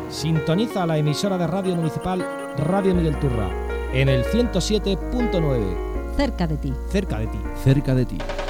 Sintoniza la emisora de radio municipal Radio Miguel Turra en el 107.9. Cerca de ti. Cerca de ti. Cerca de ti.